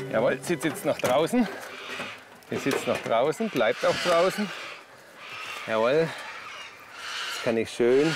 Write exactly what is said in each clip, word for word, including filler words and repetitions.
Jawohl, sitzt jetzt noch draußen. Ihr sitzt noch draußen, bleibt auch draußen. Jawohl. Jetzt kann ich schön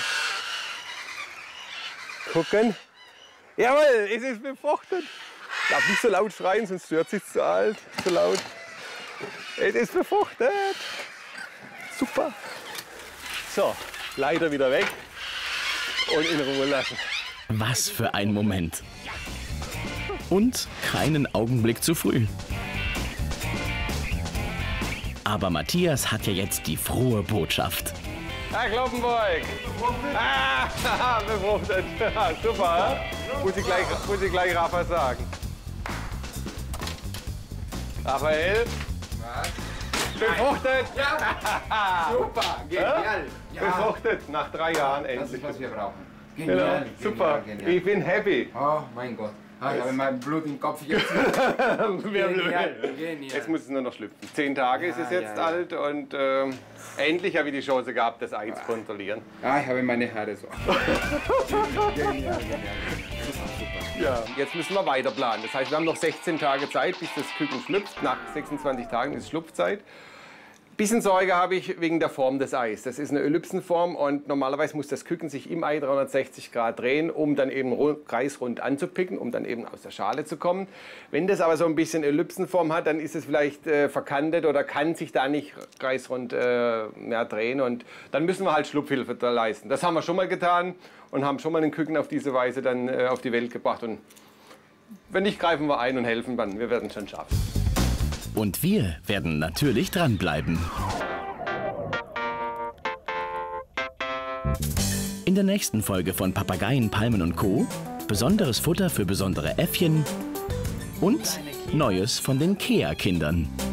gucken. Jawohl, es ist befruchtet. Ich darf nicht so laut schreien, sonst stört sich zu alt, zu laut. Es ist befruchtet. Super. So, Leiter wieder weg und in Ruhe lassen. Was für ein Moment. Und keinen Augenblick zu früh. Aber Matthias hat ja jetzt die frohe Botschaft. Herr Kloppenburg! Ah, befruchtet. Super, muss ich gleich, muss ich gleich Rafa sagen. Raphael? Was? Befruchtet! Ja! Super, genial! Ja. Befruchtet, nach drei Jahren Das endlich. ist, was wir brauchen. Genau. Genial, Super, genial, genial. ich bin happy. Oh mein Gott, ah, ich habe mein Blut im Kopf jetzt. Genial. Genial. Jetzt muss es nur noch schlüpfen. Zehn Tage Ja, ist es jetzt ja, ja. alt und ähm, endlich habe ich die Chance gehabt, das Ei zu kontrollieren. Ah, ich habe meine Haare so. Genial, genial. Super, super. Ja. Jetzt müssen wir weiter planen. Das heißt, wir haben noch sechzehn Tage Zeit, bis das Küken schlüpft. Nach sechsundzwanzig Tagen ist Schlupfzeit. Bisschen Sorge habe ich wegen der Form des Eis. Das ist eine Ellipsenform und normalerweise muss das Küken sich im Ei dreihundertsechzig Grad drehen, um dann eben kreisrund anzupicken, um dann eben aus der Schale zu kommen. Wenn das aber so ein bisschen Ellipsenform hat, dann ist es vielleicht äh, verkantet oder kann sich da nicht kreisrund äh, mehr drehen und dann müssen wir halt Schlupfhilfe da leisten. Das haben wir schon mal getan und haben schon mal den Küken auf diese Weise dann äh, auf die Welt gebracht und wenn nicht, greifen wir ein und helfen dann. Wir werden es schon schaffen. Und wir werden natürlich dranbleiben. In der nächsten Folge von Papageien, Palmen und Co. besonderes Futter für besondere Äffchen und Neues von den Kea-Kindern.